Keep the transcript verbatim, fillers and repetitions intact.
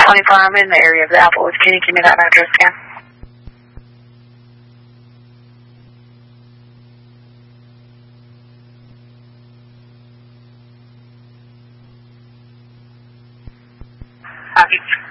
twenty-four, I'm in the area of the Applewood. Can you give me that address again? Copy.